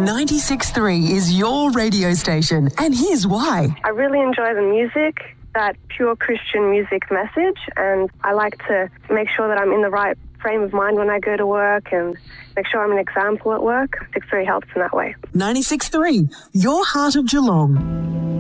96.3 is your radio station, and here's why. I really enjoy the music, that pure Christian music message, and I like to make sure that I'm in the right frame of mind when I go to work and make sure I'm an example at work. 96.3 helps in that way. 96.3, your heart of Geelong.